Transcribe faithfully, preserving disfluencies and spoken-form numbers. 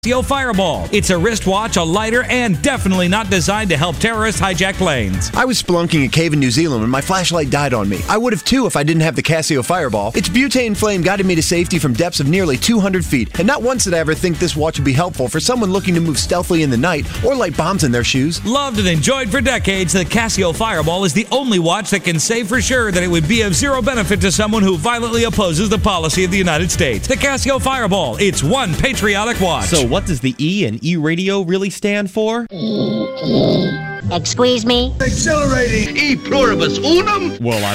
Casio Fireball. It's a wristwatch, a lighter, and definitely not designed to help terrorists hijack planes. I was spelunking a cave in New Zealand when my flashlight died on me. I would have too if I didn't have the Casio Fireball. Its butane flame guided me to safety from depths of nearly two hundred feet, and not once did I ever think this watch would be helpful for someone looking to move stealthily in the night or light bombs in their shoes. Loved and enjoyed for decades, the Casio Fireball is the only watch that can say for sure that it would be of zero benefit to someone who violently opposes the policy of the United States. The Casio Fireball, it's one patriotic watch. So what does the E in E-radio really stand for? Excuse me? Accelerating. E pluribus unum. Well, I